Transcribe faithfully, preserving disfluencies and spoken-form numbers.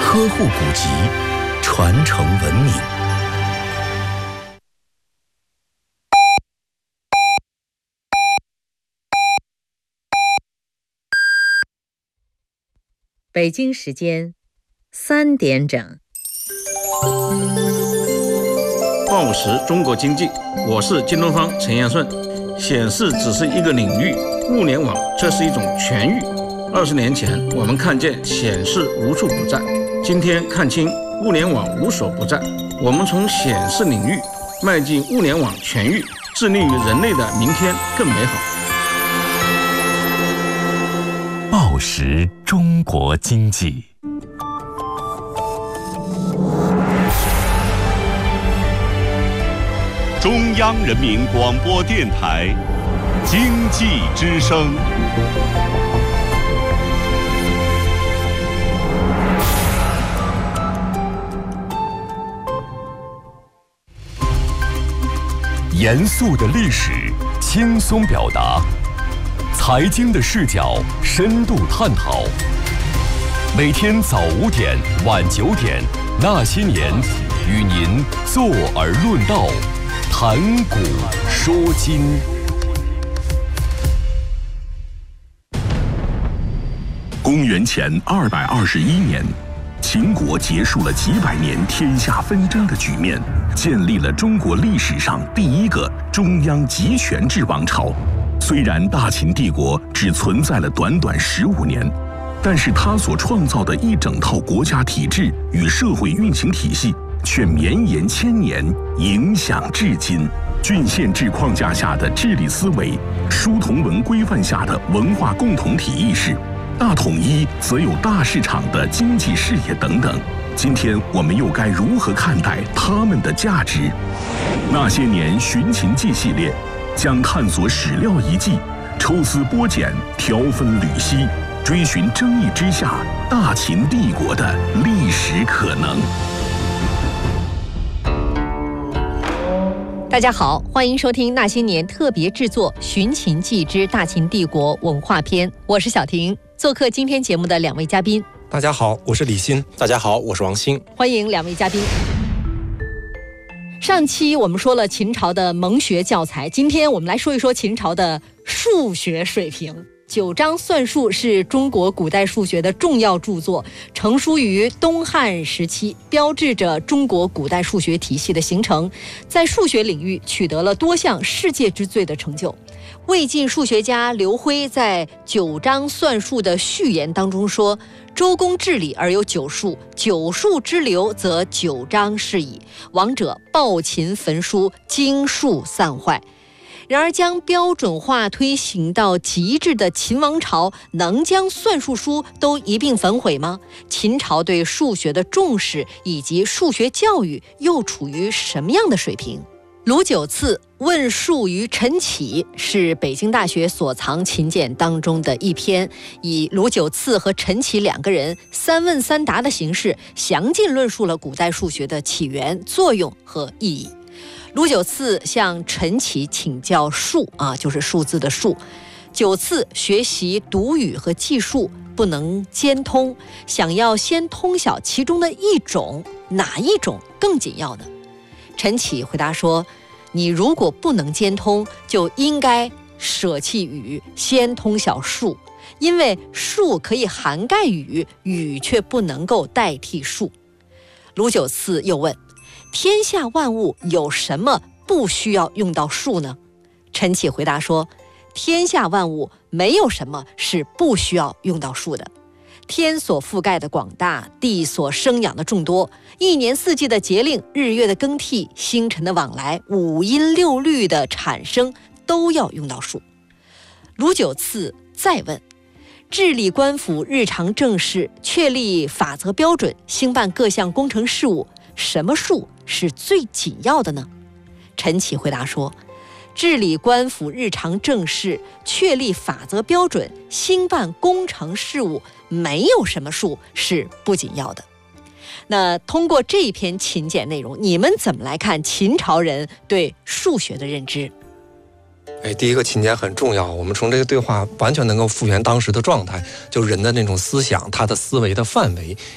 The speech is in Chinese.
呵护古籍，传承文明。 北京时间三点整。 报时中国经济，我是京东方陈彦顺。显示只是一个领域，物联网却是一种全域。二十年前，我们看见显示无处不在，今天看清物联网无所不在。我们从显示领域迈进物联网全域，致力于人类的明天更美好。 报时中国经济。 中央人民广播电台经济之声。 严肃的历史，轻松表达；财经的视角，深度探讨。每天早五点，晚九点，那些年，与您坐而论道。谈古说今。公元前二百二十一年，秦国结束了几百年天下纷争的局面，建立了中国历史上第一个中央集权制王朝。虽然大秦帝国只存在了短短十五年，但是它所创造的一整套国家体制与社会运行体系却绵延千年，影响至今。郡县制框架下的治理思维，书同文规范下的文化共同体意识，大统一则有大市场的经济视野等等。今天我们又该如何看待它们的价值？那些年寻秦记系列将探索史料遗迹，抽丝剥茧，条分缕析，追寻争议之下大秦帝国的历史可能。 大家好，欢迎收听那些年特别制作《寻秦记之大秦帝国文化篇》，我是小婷。做客今天节目的两位嘉宾， 大家好，我是李欣。 大家好，我是王鑫。 欢迎两位嘉宾。上期我们说了秦朝的蒙学教材，今天我们来说一说秦朝的数学水平。九章算术是中国古代数学的重要著作，成书于东汉时期，标志着中国古代数学体系的形成，在数学领域取得了多项世界之最的成就。魏晋数学家刘晖在九章算术的序言当中说：周公治理而有九术，九术之流则九章是矣。王者暴秦焚书，经术散坏。然而将标准化推行到极致的秦王朝，能将算术书都一并焚毁吗？秦朝对数学的重视以及数学教育又处于什么样的水平？卢九次问术于陈启是北京大学所藏秦简当中的一篇，以卢九次和陈启两个人三问三答的形式，详尽论述了古代数学的起源、作用和意义。卢九次向陈启请教数啊，就是数字的数。九次学习读语和记数不能兼通，想要先通晓其中的一种，哪一种更紧要呢？陈启回答说：你如果不能兼通，就应该舍弃语，先通晓数，因为数可以涵盖语，语却不能够代替数。卢九次又问：天下万物有什么不需要用到数呢？陈启回答说：天下万物没有什么是不需要用到数的。天所覆盖的广大，地所生养的众多，一年四季的节令，日月的更替，星辰的往来，五音六律的产生，都要用到数。卢九次再问：治理官府日常政事，确立法则标准，兴办各项工程事务，什么数是最紧要的呢？陈启回答说：治理官府日常政事，确立法则标准，兴办工程事务，没有什么数是不紧要的。那通过这一篇秦简内容，你们怎么来看秦朝人对数学的认知？ 哎，第一个秦简很重要，我们从这个对话完全能够复原当时的状态，就人的那种思想，他的思维的范围